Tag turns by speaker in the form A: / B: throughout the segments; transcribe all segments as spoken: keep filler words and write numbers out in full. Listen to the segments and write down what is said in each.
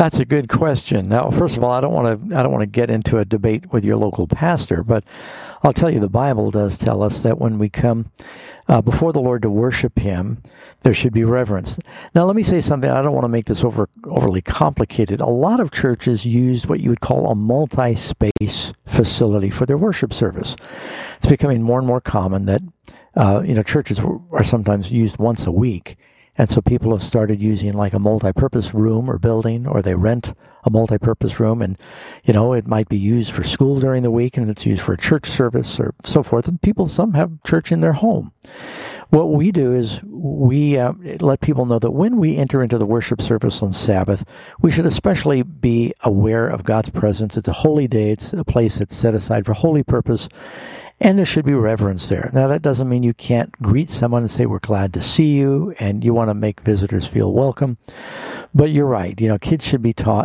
A: That's a good question. Now, first of all, I don't want to I don't want to get into a debate with your local pastor, but I'll tell you the Bible does tell us that when we come uh, before the Lord to worship Him, there should be reverence. Now, let me say something. I don't want to make this over overly complicated. A lot of churches use what you would call a multi-space facility for their worship service. It's becoming more and more common that uh, you know churches are sometimes used once a week. And so people have started using like a multi-purpose room or building, or they rent a multi-purpose room, and, you know, it might be used for school during the week, and it's used for a church service or so forth. And people, some have church in their home. What we do is we uh, let people know that when we enter into the worship service on Sabbath, we should especially be aware of God's presence. It's a holy day. It's a place that's set aside for holy purpose. And there should be reverence there. Now, that doesn't mean you can't greet someone and say, we're glad to see you, and you want to make visitors feel welcome. But you're right. You know, kids should be taught.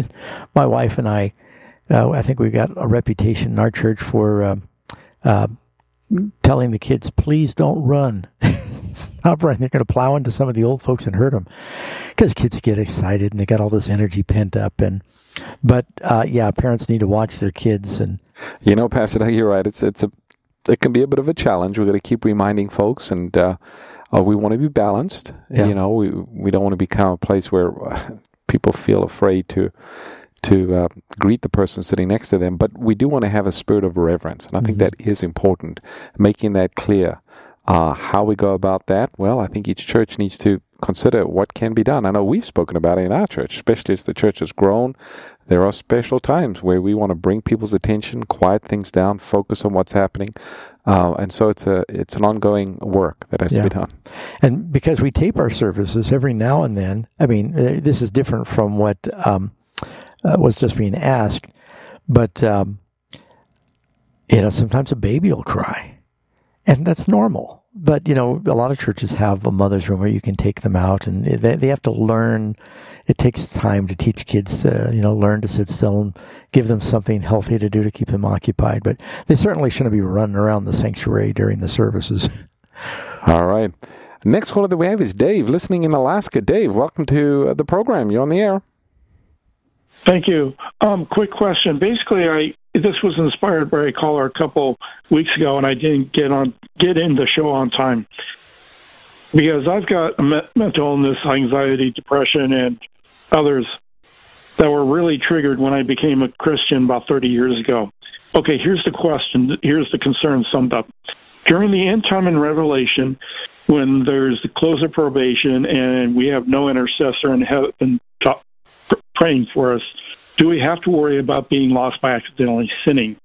A: My wife and I, uh, I think we got a reputation in our church for uh, uh, telling the kids, please don't run. Stop running. They're going to plow into some of the old folks and hurt them. Because kids get excited, and they got all this energy pent up. And But, uh, yeah, parents need to watch their kids. And
B: You know, Pastor Doug, you're right. It's, it's a It can be a bit of a challenge. We've got to keep reminding folks, and uh, uh, we want to be balanced.
A: Yeah.
B: You know, we we don't want to become a place where uh, people feel afraid to to uh, greet the person sitting next to them. But we do want to have a spirit of reverence, and I think
A: Mm-hmm.
B: that is important, making that clear. Uh, how we go about that, well, I think each church needs to consider what can be done. I know we've spoken about it in our church, especially as the church has grown. There are special times where we want to bring people's attention, quiet things down, focus on what's happening. Uh, and so it's a it's an ongoing work that has
A: Yeah.
B: to be done.
A: And because we tape our services every now and then, I mean, uh, this is different from what um, uh, was just being asked, but, um, you know, sometimes a baby will cry. And that's normal. But, you know, a lot of churches have a mother's room where you can take them out, and they, they have to learn. It takes time to teach kids to, you know, learn to sit still and give them something healthy to do to keep them occupied. But they certainly shouldn't be running around the sanctuary during the services.
B: All right. Next caller that we have is Dave, listening in Alaska. Dave, welcome to uh, the program. You're on the air.
C: Thank you. Um, quick question. Basically, I this was inspired by a caller a couple weeks ago, and I didn't get on get in the show on time because I've got a me- mental illness, anxiety, depression, and others that were really triggered when I became a Christian about thirty years ago. Okay, here's the question. Here's the concern summed up. During the end time in Revelation, when there's the close of probation and we have no intercessor in heaven ta- praying for us, do we have to worry about being lost by accidentally sinning?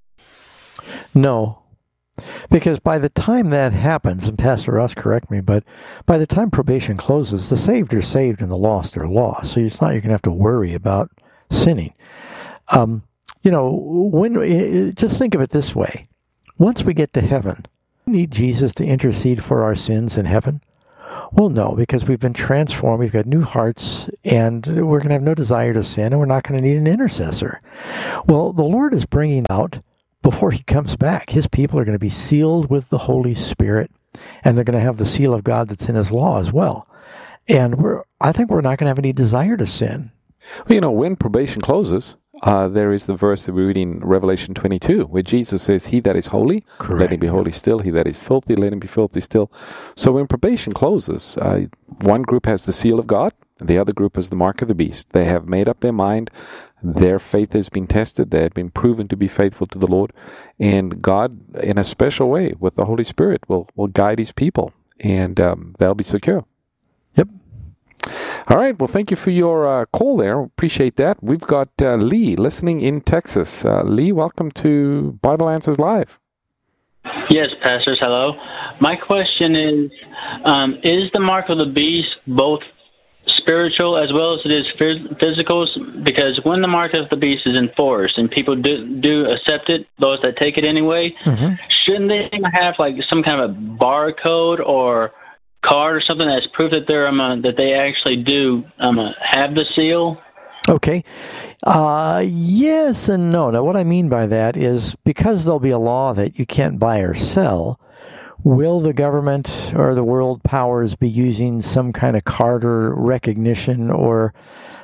A: No. Because by the time that happens, and Pastor Ross, correct me, but by the time probation closes, the saved are saved and the lost are lost. So it's not you're going to have to worry about sinning. Um, you know, when just think of it this way. Once we get to heaven, do we need Jesus to intercede for our sins in heaven? Well, no, because we've been transformed. We've got new hearts, and we're going to have no desire to sin, and we're not going to need an intercessor. Well, the Lord is bringing out, before he comes back, his people are going to be sealed with the Holy Spirit, and they're going to have the seal of God that's in his law as well. And we're, I think we're not going to have any desire to sin.
B: Well, you know, when probation closes, uh, there is the verse that we read in Revelation twenty-two, where Jesus says, he that is holy,
A: Correct.
B: let him be holy still. He that is filthy, let him be filthy still. So when probation closes, uh, one group has the seal of God, the other group has the mark of the beast. They have made up their mind. Their faith has been tested. They have been proven to be faithful to the Lord. And God, in a special way, with the Holy Spirit, will, will guide his people, and um, they'll be secure.
A: Yep.
B: All right. Well, thank you for your uh, call there. Appreciate that. We've got uh, Lee listening in Texas. Uh, Lee, welcome to Bible Answers Live.
D: Yes, pastors, hello. My question is, um, is the mark of the beast both spiritual as well as it is phys- physical? Because when the mark of the beast is enforced and people do, do accept it, those that take it anyway,
A: Mm-hmm.
D: shouldn't they have like some kind of a barcode or card or something that's proof that they're um, uh, that they actually do um, uh, have the seal?
A: Okay. Uh, yes and no. Now, what I mean by that is because there'll be a law that you can't buy or sell, will the government or the world powers be using some kind of card or recognition or